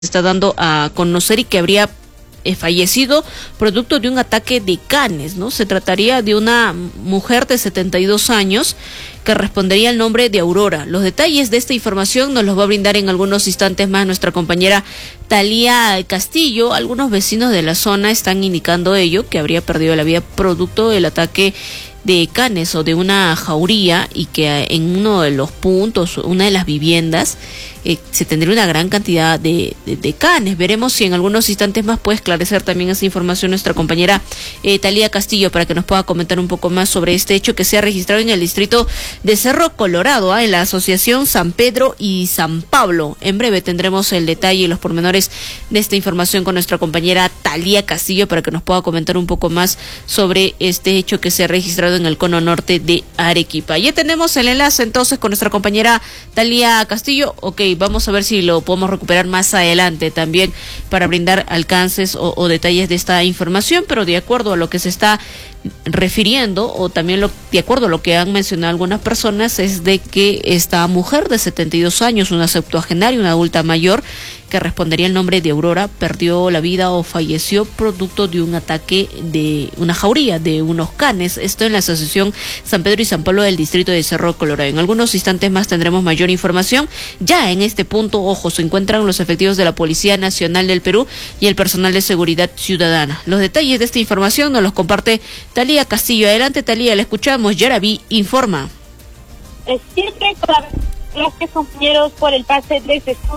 está dando a conocer y que habría fallecido producto de un ataque de canes, ¿no? Se trataría de una mujer de 72 años que respondería al nombre de Aurora. Los detalles de esta información nos los va a brindar en algunos instantes más nuestra compañera Talía Castillo. Algunos vecinos de la zona están indicando ello, que habría perdido la vida producto del ataque de canes o de una jauría, y que en uno de los puntos, una de las viviendas, se tendría una gran cantidad de canes. Veremos si en algunos instantes más puede esclarecer también esa información nuestra compañera Talía Castillo, para que nos pueda comentar un poco más sobre este hecho que se ha registrado en el distrito de Cerro Colorado, en la asociación San Pedro y San Pablo. En breve tendremos el detalle y los pormenores de esta información con nuestra compañera Talía Castillo, para que nos pueda comentar un poco más sobre este hecho que se ha registrado en el cono norte de Arequipa. Ya tenemos el enlace entonces con nuestra compañera Talía Castillo. Ok, vamos a ver si lo podemos recuperar más adelante también para brindar alcances o detalles de esta información, pero de acuerdo a lo que se está refiriendo, o también de acuerdo a lo que han mencionado algunas personas, es de que esta mujer de 72 años, una septuagenaria, una adulta mayor, que respondería el nombre de Aurora, perdió la vida o falleció producto de un ataque de una jauría, de unos canes. Esto en la asociación San Pedro y San Pablo del distrito de Cerro Colorado. En algunos instantes más tendremos mayor información. Ya en este punto, ojo, se encuentran los efectivos de la Policía Nacional del Perú y el personal de seguridad ciudadana. Los detalles de esta información nos los comparte Talía Castillo. Adelante, Talía, la escuchamos. Yaraví informa. Siempre gracias, compañeros, por el pase de sesión.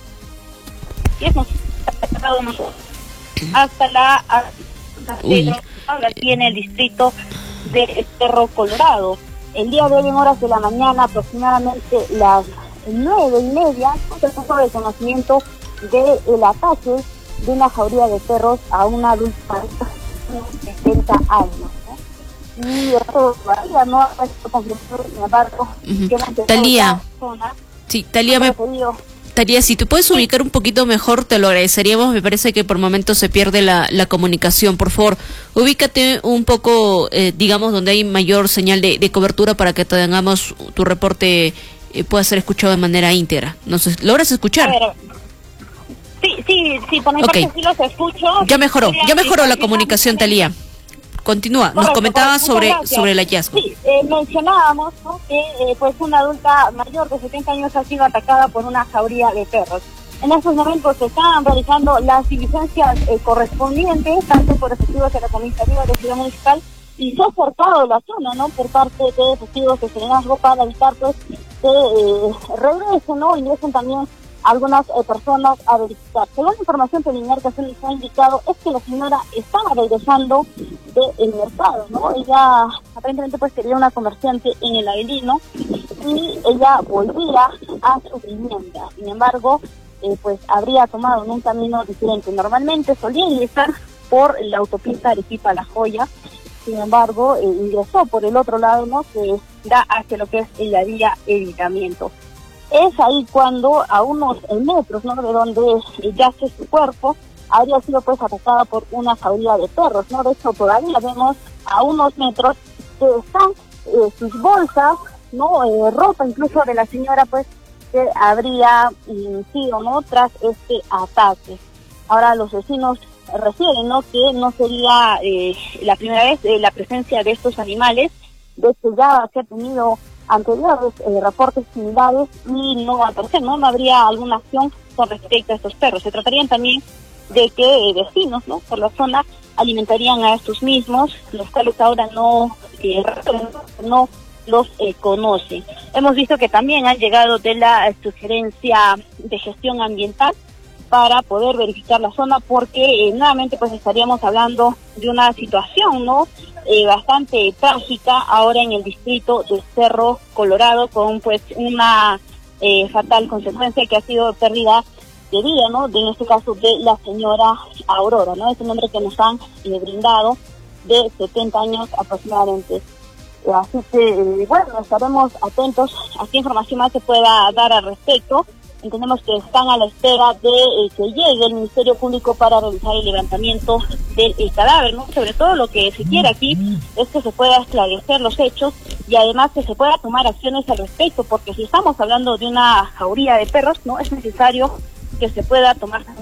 Y hemos pasado hasta la Pedro, ahora tiene el distrito de Cerro Colorado. El día de hoy, en horas de la mañana, aproximadamente las 9:30, se puso el conocimiento del ataque de una jauría de perros a una adulta de 70 años. Y esto todavía no ha sido confirmado, sin embargo, Talía, sí, Talía, si te puedes ubicar un poquito mejor, te lo agradeceríamos. Me parece que por momentos se pierde la comunicación. Por favor, ubícate un poco, digamos, donde hay mayor señal de cobertura, para que tengamos tu reporte pueda ser escuchado de manera íntegra. ¿Logras escuchar? A ver, sí, por mi parte sí los escucho. Ya mejoró la comunicación, Talía. Continúa, nos comentabas sobre el hallazgo. Sí, mencionábamos, ¿no?, que pues una adulta mayor de 70 años ha sido atacada por una jauría de perros. En estos momentos se están realizando las diligencias correspondientes, tanto por efectivos de la Comisaría de Ciudad Municipal, y se ha cercado la zona, ¿no?, por parte de efectivos de serenazgo, para evitar pues que regresen, ¿no?, ingresen también algunas personas a verificar. Según la información preliminar que se les ha indicado, es que la señora estaba regresando del mercado, ¿no? Ella aparentemente pues sería una comerciante en el Avelino, y ella volvía a su vivienda. Sin embargo, pues habría tomado un camino diferente. Normalmente solía ingresar por la autopista Arequipa-La Joya. Sin embargo, ingresó por el otro lado, ¿no?, que da hacia lo que es la vía Evitamiento. Es ahí cuando, a unos metros, ¿no?, de donde yace su cuerpo, habría sido pues atacada por una jauría de perros, ¿no? De hecho, todavía vemos a unos metros que están sus bolsas, ¿no?, ropa incluso de la señora, pues, que habría sido, ¿no?, tras este ataque. Ahora los vecinos refieren, ¿no?, que no sería la primera vez la presencia de estos animales, de que ya se ha tenido anteriores reportes similares, y no, al parecer no habría alguna acción con respecto a estos perros. Se tratarían también de que vecinos, ¿no?, por la zona alimentarían a estos mismos, los cuales ahora no los conocen. Hemos visto que también han llegado de la Sugerencia de Gestión Ambiental para poder verificar la zona, porque nuevamente pues estaríamos hablando de una situación, ¿no?, bastante trágica ahora en el distrito de Cerro Colorado, con pues una fatal consecuencia, que ha sido pérdida de vida, ¿no?, en este caso de la señora Aurora, ¿no?, ese nombre que nos han brindado, de 70 años aproximadamente. Así que, bueno, estaremos atentos a qué información más se pueda dar al respecto. Entendemos que están a la espera de que llegue el Ministerio Público para realizar el levantamiento del cadáver, ¿no? Sobre todo lo que se quiere aquí es que se pueda esclarecer los hechos, y además que se pueda tomar acciones al respecto, porque si estamos hablando de una jauría de perros, ¿no?, es necesario que se pueda tomar